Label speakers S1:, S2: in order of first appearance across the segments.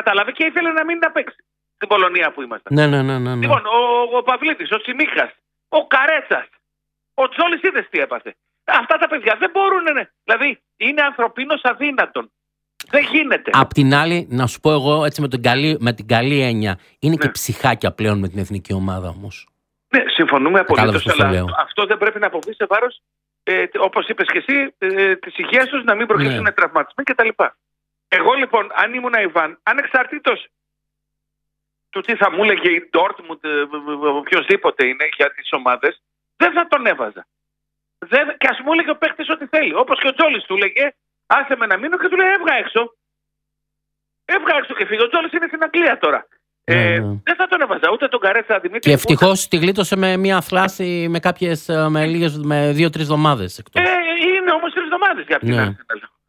S1: κατάλαβε και ήθελε να μην να παίξει στην Πολωνία που ήμασταν.
S2: Ναι.
S1: Λοιπόν, ο Παυλίδης, ο Τσιμίκας, ο Καρέτσας, ο Τζόλης, είδες τι έπαθε. Αυτά τα παιδιά δεν μπορούν, δηλαδή είναι ανθρωπίνως αδύνατον. Δεν γίνεται.
S2: Απ' την άλλη, να σου πω εγώ έτσι με την καλή έννοια, είναι και ψυχάκια πλέον με την εθνική ομάδα όμως.
S1: Ναι, συμφωνούμε απολύτως, αλλά αυτό δεν πρέπει να αποβεί σε βάρος, όπως είπες και εσύ, της υγείας τους, να μην προκύψουν τραυματισμοί κτλ. Εγώ λοιπόν, αν ήμουν Ιβάν, ανεξαρτήτως του τι θα μου έλεγε η Ντόρτμουντ, οποιοσδήποτε είναι για τις ομάδες, δεν θα τον έβαζα. Και ας μου έλεγε ο παίχτης ό,τι θέλει. Όπως και ο Τζόλης του έλεγε, άσε με να μείνω, και του λέει έβγα έξω. Έβγα έξω και φύγει. Ο Τζόλης είναι στην Αγγλία τώρα. Δεν θα τον έβαζα ούτε τον Καρέτσα Δημήτρη.
S2: Και ευτυχώς τη γλίτωσε με μια θλάση με 2-3 εβδομάδες εκτός.
S1: Είναι όμως 3 εβδομάδες για αυτήν.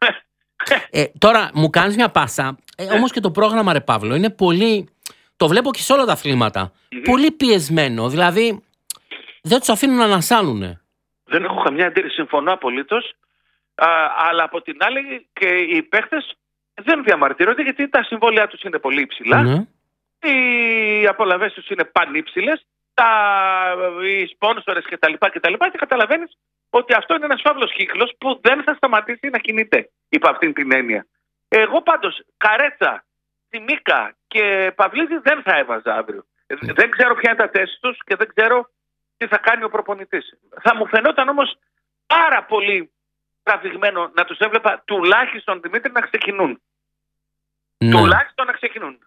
S2: Τώρα μου κάνεις μια πάσα. Όμως και το πρόγραμμα, ρε Παύλο, είναι πολύ. Το βλέπω και σε όλα τα αθλήματα. Πολύ πιεσμένο. Δηλαδή δεν τους αφήνουν να ανασάνουνε. Δεν
S1: έχω καμιά αντίρρηση. Συμφωνώ απολύτως. Αλλά από την άλλη και οι παίχτες δεν διαμαρτύρονται, γιατί τα συμβόλαιά τους είναι πολύ υψηλά. Οι απολαβές τους είναι πανύψηλες. Οι σπόνσορες κτλ. Και καταλαβαίνεις ότι αυτό είναι ένας φαύλος κύκλος που δεν θα σταματήσει να κινείται υπό αυτήν την έννοια. Εγώ πάντως Καρέτσα, Τσιμίκα και Παυλίδη δεν θα έβαζα αύριο. Δεν ξέρω ποια είναι τα τεστ τους και δεν ξέρω τι θα κάνει ο προπονητής. Θα μου φαινόταν όμως πάρα πολύ τραβηγμένο να τους έβλεπα τουλάχιστον, Δημήτρη, να ξεκινούν. Τουλάχιστον να ξεκινούν.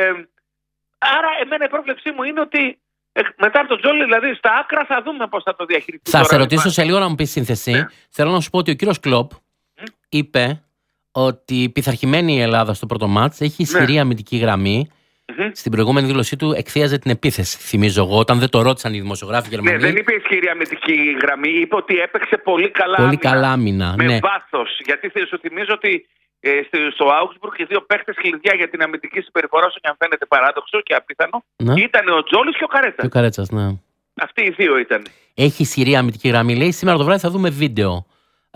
S1: Άρα εμένα η πρόβλεψή μου είναι ότι μετά από τον Τζόλι, δηλαδή στα άκρα, θα δούμε πώς θα το διαχειριστεί.
S2: Θα σε ρωτήσω σε λίγο να μου πεις σύνθεση. Θέλω να σου πω ότι ο κύριος Κλοπ είπε ότι η πειθαρχημένη η Ελλάδα στο πρώτο μάτς έχει ισχυρή αμυντική γραμμή. Στην προηγούμενη δήλωσή του εκθίαζε την επίθεση, θυμίζω εγώ, όταν δεν το ρώτησαν οι δημοσιογράφοι Γερμανοί.
S1: Ναι, δεν είπε ισχυρή αμυντική γραμμή, είπε ότι έπαιξε πολύ καλά άμυνα. Με βάθος. Γιατί σου θυμίζω ότι στο Augsburg οι δύο παίχτες κλειδιά για την αμυντική συμπεριφορά, όσο και αν φαίνεται παράδοξο και απίθανο, ήταν ο Τζόλης και ο Καρέτσας.
S2: Και ο Καρέτσας, ναι.
S1: Αυτοί οι δύο ήταν.
S2: Έχει ισχυρή αμυντική γραμμή, λέει. Σήμερα το βράδυ θα δούμε βίντεο.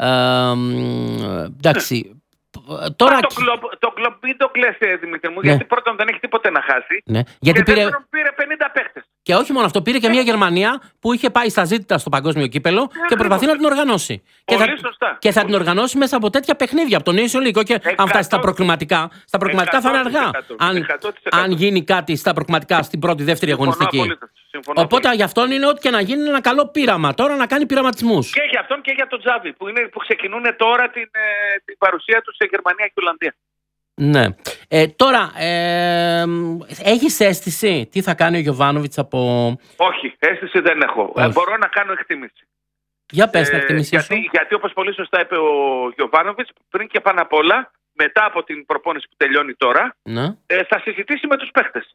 S2: Εντάξει.
S1: Τώρα... Το κλοπ μην το κλαις, Δημήτρη μου, γιατί πρώτον δεν έχει τίποτε να χάσει.
S2: Γιατί
S1: και δεύτερον πήρε 50 παίχτες.
S2: Και όχι μόνο αυτό, πήρε και μια Γερμανία που είχε πάει στα ζήτητα στο παγκόσμιο κύπελο και προσπαθεί να την οργανώσει. Και θα την οργανώσει μέσα από τέτοια παιχνίδια, από τον Nation League. Και αν φτάσει στα προκριματικά, στα προκριματικά θα είναι αργά. Αν γίνει κάτι στα προκριματικά στην πρώτη, δεύτερη αγωνιστική. Οπότε γι' αυτόν είναι ό,τι και να γίνει ένα καλό πείραμα τώρα να κάνει πειραματισμούς.
S1: Και για αυτόν και για τον Τζάβι που ξεκινούν τώρα την παρουσία του σε Γερμανία και Ολλανδία.
S2: Ναι. Τώρα, έχεις αίσθηση τι θα κάνει ο Γιοβάνοβιτς από...
S1: Όχι, αίσθηση δεν έχω. Μπορώ να κάνω εκτίμηση.
S2: Για πες την εκτίμησή σου.
S1: Γιατί όπως πολύ σωστά είπε ο Γιοβάνοβιτς, πριν και πάνω απ' όλα, μετά από την προπόνηση που τελειώνει τώρα, θα συζητήσει με τους παίχτες.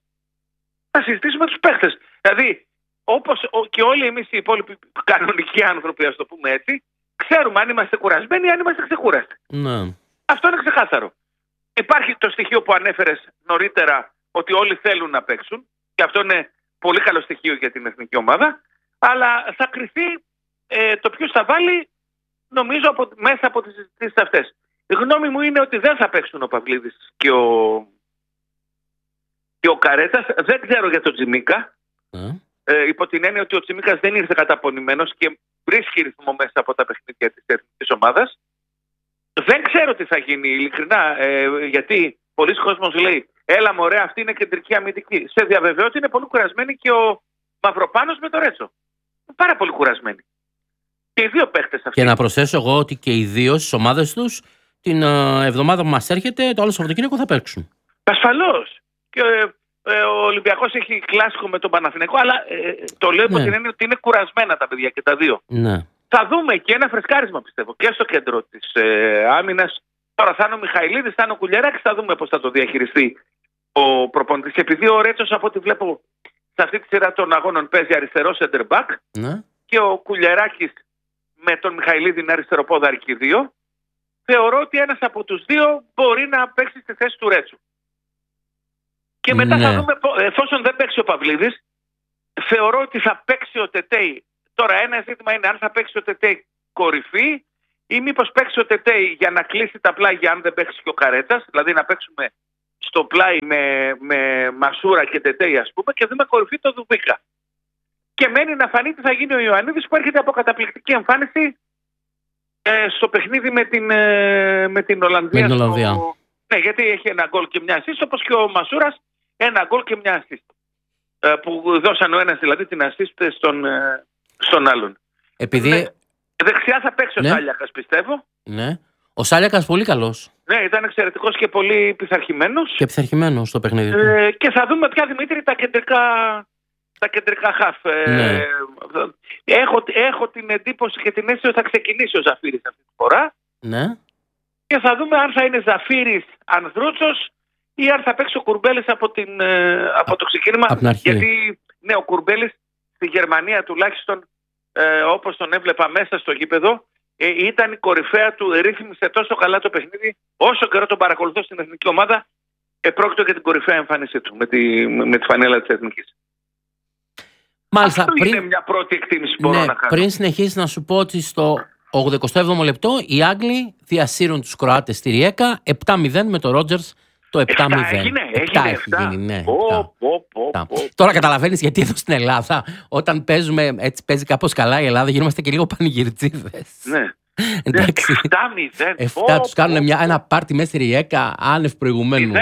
S1: Δηλαδή, όπως και όλοι εμείς οι υπόλοιποι κανονικοί άνθρωποι, ας το πούμε έτσι, ξέρουμε αν είμαστε κουρασμένοι ή αν είμαστε ξεκούραστοι. Αυτό είναι ξεκάθαρο. Υπάρχει το στοιχείο που ανέφερες νωρίτερα, ότι όλοι θέλουν να παίξουν, και αυτό είναι πολύ καλό στοιχείο για την εθνική ομάδα, αλλά θα κριθεί το ποιος θα βάλει, νομίζω, μέσα από τις συζητήσεις αυτές. Η γνώμη μου είναι ότι δεν θα παίξουν ο Παυλίδης και ο Καρέτσας. Δεν ξέρω για τον Τσιμίκα. Υπό την έννοια ότι ο Τσιμίκας δεν ήρθε καταπονημένος και βρίσκει ρυθμό μέσα από τα παιχνίδια της εθνικής ομάδας. Δεν ξέρω τι θα γίνει, ειλικρινά, γιατί πολλοί κόσμος λέει έλα μωρέ, αυτή είναι κεντρική αμυντική. Σε διαβεβαιώ ότι είναι πολύ κουρασμένοι και ο Μαυροπάνος με το Ρέτσο. Πάρα πολύ κουρασμένοι. Και οι δύο παίχτες αυτοί.
S2: Και να προσθέσω εγώ ότι και οι δύο στις ομάδες τους την εβδομάδα που μας έρχεται, το άλλο Σαββατοκύριακο θα παίξουν.
S1: Ασφαλώς. Και ο Ολυμπιακός έχει κλάσικο με τον Παναθηναϊκό, αλλά το λέω υπό την έννοια ότι είναι κουρασμένα τα παιδιά και τα δύο.
S2: Ναι.
S1: Θα δούμε και ένα φρεσκάρισμα, πιστεύω, και στο κέντρο της άμυνας. Τώρα θα είναι ο Μιχαηλίδης, θα είναι ο Κουλιεράκης, θα δούμε πώς θα το διαχειριστεί ο προπονητής. Επειδή ο Ρέτσος, από ό,τι βλέπω σε αυτή τη σειρά των αγώνων, παίζει αριστερό center back, και ο Κουλιεράκης με τον Μιχαηλίδη είναι αριστεροπόδαρη και οι δύο, θεωρώ ότι ένας από τους δύο μπορεί να παίξει στη θέση του Ρέτσου. Και μετά θα δούμε, εφόσον δεν παίξει ο Παυλίδης, θεωρώ ότι θα παίξει ο Τετέι. Τώρα ένα ζήτημα είναι αν θα παίξει ο Τετέι κορυφή ή μήπως παίξει ο Τετέι για να κλείσει τα πλάγια αν δεν παίξει και ο Καρέτσας, δηλαδή να παίξουμε στο πλάι με Μασούρα και Τετέι, ας πούμε, και δούμε κορυφή το Δουμπίκα. Και μένει να φανεί τι θα γίνει ο Ιωαννίδης, που έρχεται από καταπληκτική εμφάνιση στο παιχνίδι με την Ολλανδία. Ναι, γιατί έχει ένα γκολ και μια assist, όπως και ο Μασούρας ένα γκολ και μια assist. Που δώσαν ο ένας δηλαδή την assist στον άλλον.
S2: Επειδή...
S1: Δεξιά θα παίξει ο Σάλιακας, πιστεύω.
S2: Ναι. Ο Σάλιακας πολύ καλός.
S1: Ναι, ήταν εξαιρετικός και πολύ πειθαρχημένος.
S2: Και πειθαρχημένος στο παιχνίδι του.
S1: Και θα δούμε πια, Δημήτρη, τα κεντρικά χαφ.
S2: Ναι.
S1: Έχω την εντύπωση και την αίσθηση ότι θα ξεκινήσει ο Ζαφύρης αυτή τη φορά.
S2: Ναι.
S1: Και θα δούμε αν θα είναι Ζαφύρης Ανδρούτσος ή αν θα παίξει ο Κουρμπέλης από το ξεκίνημα. Γιατί ναι, ο Κουρμπέλης στη Γερμανία τουλάχιστον, όπως τον έβλεπα μέσα στο γήπεδο, ήταν η κορυφαία του, ρύθμισε τόσο καλά το παιχνίδι. Όσο καιρό τον παρακολουθώ στην εθνική ομάδα, πρόκειται για την κορυφαία εμφάνισή του με τη φανέλα της εθνικής.
S2: Μάλιστα,
S1: αυτό είναι μια πρώτη εκτίμηση που μπορώ να κάνω.
S2: Πριν συνεχίσει, να σου πω ότι στο 87ο λεπτό οι Άγγλοι διασύρουν τους Κροάτες στη Ριέκα 7-0 με το Ρότζερς το 7-0.
S1: Έγινε 7.
S2: Ναι. Τώρα καταλαβαίνεις γιατί εδώ στην Ελλάδα, όταν παίζουμε, έτσι παίζει κάπως καλά η Ελλάδα, γίνομαστε και λίγο πανηγυρτζίδες.
S1: Ναι.
S2: Εντάξει.
S1: 7-0.
S2: Τους κάνουν ένα πάρτι μέσα στη Ριέκα άνευ προηγουμένου.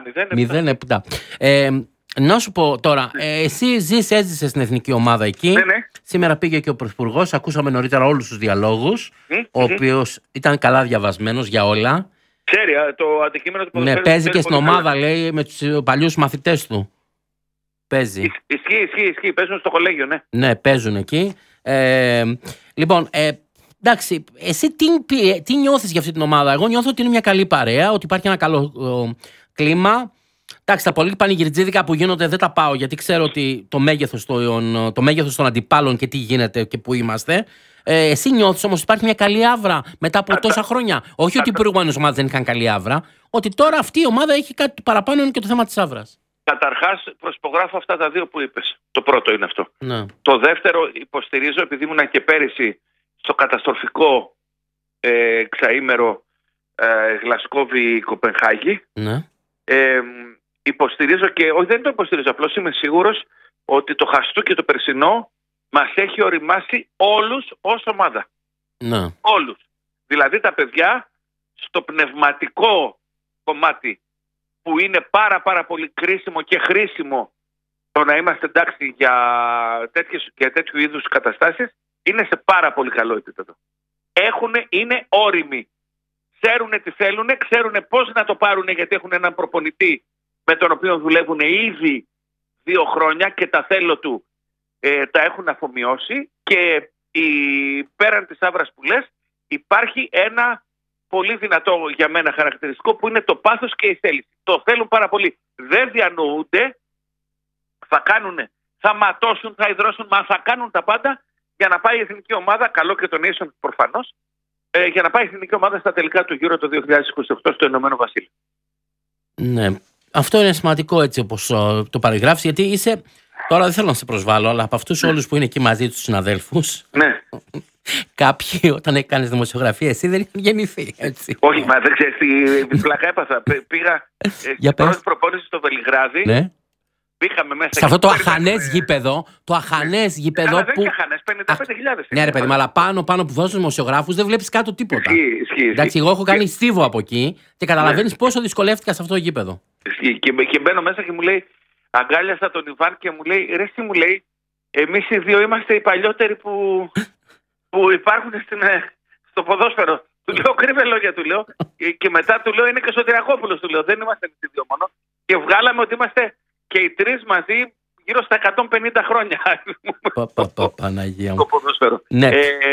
S2: 0-7. Να σου πω τώρα, εσύ έζησες στην εθνική ομάδα εκεί.
S1: Ναι.
S2: Σήμερα πήγε και ο Πρωθυπουργός, ακούσαμε νωρίτερα όλους τους διαλόγους, ο οποίος ήταν καλά διαβασμένος για όλα.
S1: Ξέρει το αντικείμενο του ποδοσφαίρου.
S2: Ναι, παίζει και στην ομάδα, λέει, με τους παλιούς μαθητές του. Παίζει.
S1: Ισχύει, παίζουν στο κολέγιο, ναι.
S2: Ναι, παίζουν εκεί. Λοιπόν, εντάξει, εσύ τι νιώθεις για αυτή την ομάδα? Εγώ νιώθω ότι είναι μια καλή παρέα, ότι υπάρχει ένα καλό κλίμα. Εντάξει, τα πολύ πανηγυρτζίδικα που γίνονται δεν τα πάω, γιατί ξέρω ότι το μέγεθος των αντιπάλων και τι γίνεται και που είμαστε. Εσύ νιώθεις όμως ότι υπάρχει μια καλή άβρα μετά από τόσα χρόνια? Όχι ότι οι προηγούμενες ομάδες δεν είχαν καλή άβρα, ότι τώρα αυτή η ομάδα έχει κάτι παραπάνω, είναι και το θέμα της άβρας.
S1: Καταρχάς, προσπογράφω αυτά τα δύο που είπες. Το πρώτο είναι αυτό.
S2: Ναι.
S1: Το δεύτερο υποστηρίζω, επειδή ήμουν και πέρυσι στο καταστροφικό εξαήμερο Γλασκόβη-Κοπενχάγη.
S2: Ναι.
S1: Υποστηρίζω και, όχι δεν το υποστηρίζω, απλώς είμαι σίγουρος ότι το χαστούκι το περσινό μας έχει οριμάσει όλους ως ομάδα.
S2: Ναι.
S1: Όλους. Δηλαδή τα παιδιά στο πνευματικό κομμάτι που είναι πάρα πολύ κρίσιμο και χρήσιμο το να είμαστε εντάξει για τέτοιου είδους καταστάσεις, είναι σε πάρα πολύ καλό επίπεδο. Είναι όριμοι. Ξέρουν τι θέλουν, ξέρουν πώς να το πάρουν, γιατί έχουν έναν προπονητή με τον οποίο δουλεύουν ήδη 2 χρόνια και τα θέλω του τα έχουν αφομοιώσει, και πέραν της άβρας που λες υπάρχει ένα πολύ δυνατό για μένα χαρακτηριστικό που είναι το πάθος και η θέληση. Το θέλουν πάρα πολύ. Δεν διανοούνται, θα ματώσουν, θα υδρώσουν, μα θα κάνουν τα πάντα για να πάει η εθνική ομάδα, καλό και τον Nation προφανώς, για να πάει η εθνική ομάδα στα τελικά του Euro το 2028 στο Ηνωμένο Βασίλειο.
S2: Ναι. Αυτό είναι σημαντικό έτσι όπως το παριγράφεις, γιατί είσαι, τώρα δεν θέλω να σε προσβάλλω, αλλά από αυτούς όλους που είναι εκεί μαζί τους συναδέλφους,
S1: ναι.
S2: Κάποιοι όταν έκανες δημοσιογραφία, εσύ δεν είχαν γεννηθεί, έτσι.
S1: Όχι, μα δεν ξέρεις τι πλάκα έπαθα. Πήγα στην πρώτη προπόνηση στο Βελιγράδι.
S2: Ναι.
S1: Πήγαμε μέσα.
S2: Σε αυτό το αχανές γήπεδο. Το αχανές γήπεδο
S1: που.
S2: Δεν
S1: είναι αχανές, 55.000.
S2: Ναι, ρε παιδί μου, αλλά πάνω που βάζουν δημοσιογράφους δεν βλέπεις κάτω τίποτα.
S1: Ισχύει.
S2: Εντάξει, εγώ έχω κάνει στίβο από εκεί και καταλαβαίνεις πόσο δυσκολεύτηκα σε αυτό το γήπεδο.
S1: Και μπαίνω μέσα και μου λέει, αγκάλιασα τον Ιβάν και μου λέει, ρε εσύ, μου λέει, εμείς οι δύο είμαστε οι παλιότεροι που υπάρχουν στο ποδόσφαιρο. Του λέω, κρύβε λόγια, του λέω. Και μετά του λέω, είναι και Σωτηρακόπουλος, του λέω. Δεν είμαστε εμείς οι δύο μόνο. Και βγάλαμε ότι είμαστε και οι τρεις μαζί γύρω στα 150 χρόνια.
S2: Παναγία μου.
S1: Στο ποδόσφαιρο.
S2: Ναι.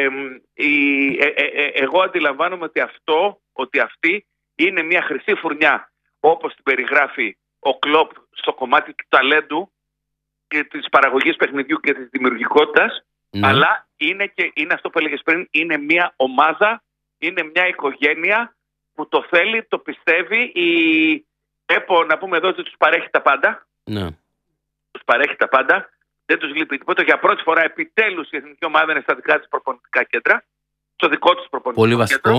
S1: Εγώ αντιλαμβάνομαι ότι αυτή είναι μια χρυσή φουρνιά, όπως την περιγράφει ο Κλοπ στο κομμάτι του ταλέντου και της παραγωγής παιχνιδιού και της δημιουργικότητας. Ναι. Αλλά είναι αυτό που έλεγες πριν, είναι μια ομάδα, είναι μια οικογένεια που το θέλει, το πιστεύει. Η ΕΠΟ, να πούμε εδώ, ότι τους παρέχει τα πάντα.
S2: Ναι.
S1: Τους παρέχει τα πάντα, δεν τους λείπει τίποτα. Για πρώτη φορά επιτέλους η εθνική ομάδα είναι στα δικά της προπονητικά κέντρα, στο δικό της προπονητικό
S2: πολύ βασικό.
S1: κέντρο.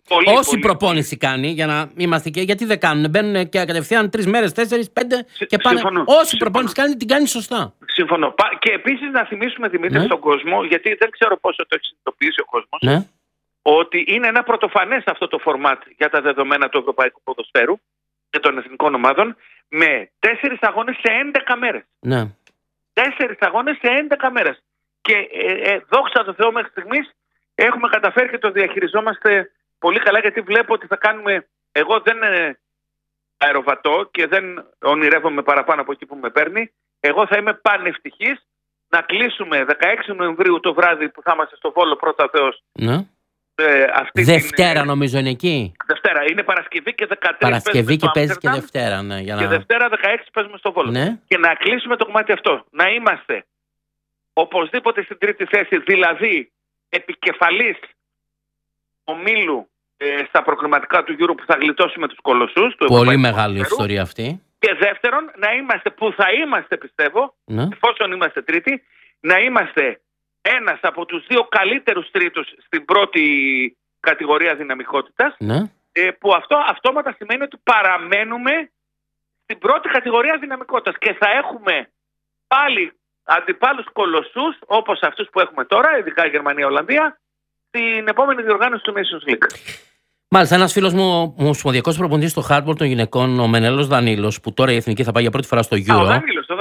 S2: Όση προπόνηση κάνει, για να είμαστε και. Γιατί δεν κάνουν, μπαίνουν και κατευθείαν 3 μέρες, 4, 5 και πάνε. Όση προπόνηση κάνει, την κάνει σωστά.
S1: Συμφωνώ. Και επίσης να θυμίσουμε, Δημήτρη, στον κόσμο, γιατί δεν ξέρω πόσο το έχει συνειδητοποιήσει ο κόσμος, ότι είναι ένα πρωτοφανές αυτό το φορμάτ για τα δεδομένα του ευρωπαϊκού ποδοσφαίρου και των εθνικών ομάδων, με 4 αγώνες σε 11 μέρες. 4 αγώνες σε 11 μέρες. Και δόξα τω Θεώ, μέχρι στιγμής έχουμε καταφέρει και το διαχειριζόμαστε πολύ καλά, γιατί βλέπω ότι θα κάνουμε. Εγώ δεν αεροβατώ και δεν ονειρεύομαι παραπάνω από εκεί που με παίρνει. Εγώ θα είμαι πανευτυχής να κλείσουμε 16 Νοεμβρίου το βράδυ που θα είμαστε στο Βόλο, πρώτα Θεός.
S2: Δευτέρα νομίζω είναι εκεί.
S1: Δευτέρα, είναι Παρασκευή και 13.
S2: Παρασκευή και παίζει και Δευτέρα. Ναι,
S1: και Δευτέρα 16 παίζουμε στο Βόλο.
S2: Ναι.
S1: Και να κλείσουμε το κομμάτι αυτό. Να είμαστε οπωσδήποτε στην τρίτη θέση, δηλαδή επικεφαλής ομίλου στα προκριματικά του Euro που θα γλιτώσουμε τους κολοσσούς.
S2: Πολύ μεγάλη ιστορία αυτή.
S1: Και δεύτερον, να είμαστε που θα είμαστε, πιστεύω, εφόσον είμαστε τρίτη, να είμαστε ένας από τους 2 καλύτερους τρίτους στην πρώτη κατηγορία δυναμικότητας, που αυτό αυτόματα σημαίνει ότι παραμένουμε στην πρώτη κατηγορία δυναμικότητας και θα έχουμε πάλι αντιπάλους κολοσσούς όπως αυτούς που έχουμε τώρα, ειδικά η Γερμανία, Ολλανδία, στην επόμενη διοργάνωση του Nations League.
S2: Μάλιστα, ένας φίλος μου, ο ομοσπονδιακός προπονητής στο hardball των γυναικών, ο Μενέλος Δανίλος, που τώρα η εθνική θα πάει για πρώτη φορά στο Euro.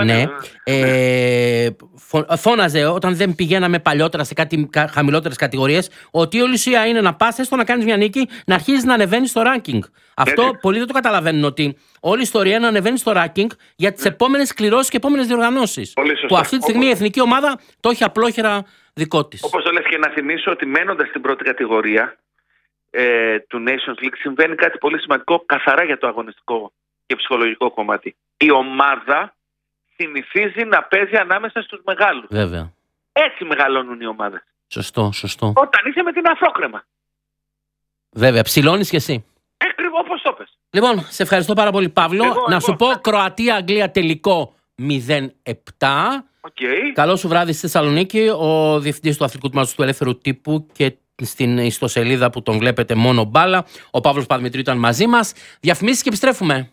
S2: Φώναζε όταν δεν πηγαίναμε παλιότερα σε κάτι χαμηλότερες κατηγορίες, ότι η όλη ουσία είναι να πας έστω να κάνεις μια νίκη, να αρχίσεις να ανεβαίνεις στο ranking. Αυτό πολλοί δεν το καταλαβαίνουν, ότι όλη η ιστορία είναι να ανεβαίνει στο ranking για τις επόμενες κληρώσεις και επόμενες διοργανώσεις. Που αυτή τη στιγμή η εθνική ομάδα το έχει απλόχερα δικό της.
S1: Όπως το λες, και να θυμίσω ότι μένοντας στην πρώτη κατηγορία του Nations League συμβαίνει κάτι πολύ σημαντικό καθαρά για το αγωνιστικό και ψυχολογικό κομμάτι. Η ομάδα συνηθίζει να παίζει ανάμεσα στους μεγάλους.
S2: Βέβαια.
S1: Έτσι μεγαλώνουν οι ομάδες.
S2: Σωστό.
S1: Όταν είσαι με την αφρόκρεμα.
S2: Βέβαια, ψηλώνεις κι εσύ.
S1: Όπως το πες.
S2: Λοιπόν, σε ευχαριστώ πάρα πολύ, Παύλο. Να σου πω, Κροατία-Αγγλία τελικό 0-7. Καλό σου βράδυ στη Θεσσαλονίκη. Ο διευθυντής του αθλητικού τμήματος του Ελεύθερου Τύπου και στην ιστοσελίδα που τον βλέπετε μόνο μπάλα, ο Παύλος Παπαδημητρίου, ήταν μαζί μας. Διαφημίσεις και επιστρέφουμε.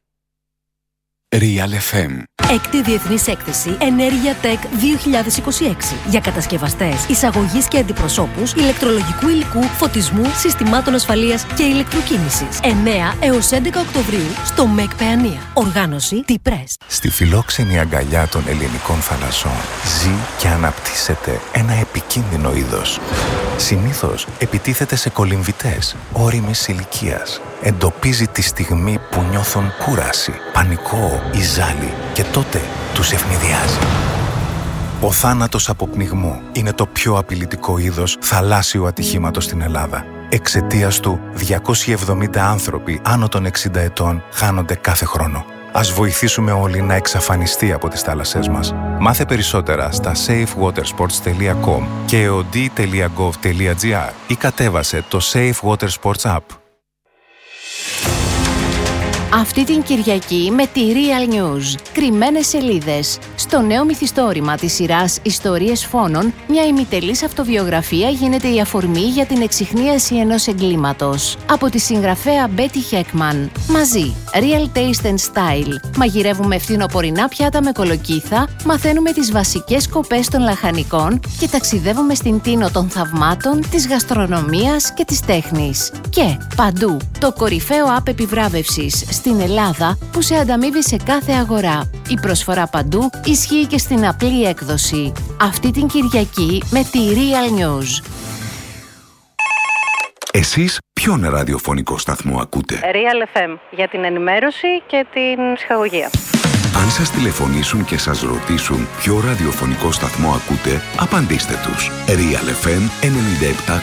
S3: Real FM.
S4: Έκτη Διεθνής Έκθεση Ενέργεια Tech 2026. Για κατασκευαστές, εισαγωγής και αντιπροσώπους ηλεκτρολογικού υλικού, φωτισμού, συστημάτων ασφαλείας και ηλεκτροκίνησης. 9 έως 11 Οκτωβρίου στο ΜΕΚ Παιανία. Οργάνωση T-Press.
S3: Στη φιλόξενη αγκαλιά των ελληνικών θαλασσών ζει και αναπτύσσεται ένα επικίνδυνο είδος. Συνήθως επιτίθεται σε κολυμβητές ώριμης ηλικίας. Εντοπίζει τη στιγμή που νιώθουν κούραση, πανικό ή ζάλι και τότε τους ευνηδιάζει. Ο θάνατος από πνιγμό είναι το πιο απειλητικό είδος θαλάσσιου ατυχήματος στην Ελλάδα. Εξαιτίας του, 270 άνθρωποι άνω των 60 ετών χάνονται κάθε χρόνο. Ας βοηθήσουμε όλοι να εξαφανιστεί από τις θάλασσές μας. Μάθε περισσότερα στα safewatersports.com και od.gov.gr ή κατέβασε το Safe Water Sports App.
S4: Αυτή την Κυριακή με τη Real News. Κρυμμένες σελίδες. Στο νέο μυθιστόρημα της σειράς Ιστορίες Φόνων, μια ημιτελής αυτοβιογραφία γίνεται η αφορμή για την εξιχνίαση ενός εγκλήματος. Από τη συγγραφέα Betty Heckman. Μαζί, Real Taste and Style. Μαγειρεύουμε φθινοπορεινά πιάτα με κολοκύθα, μαθαίνουμε τις βασικές σκοπές των λαχανικών και ταξιδεύουμε στην τίνο των θαυμάτων, της γαστρονομίας και της τέχνης. Και παντού, το κορυφαίο app επιβράβευσης στην Ελλάδα που σε ανταμείβει σε κάθε αγορά. Η προσφορά παντού ισχύει και στην απλή έκδοση. Αυτή την Κυριακή με τη Real News.
S3: Εσείς ποιον ραδιοφωνικό σταθμό ακούτε?
S5: Real FM, για την ενημέρωση και την ψυχαγωγία.
S3: Αν σας τηλεφωνήσουν και σας ρωτήσουν ποιο ραδιοφωνικό σταθμό ακούτε, απαντήστε τους. Real FM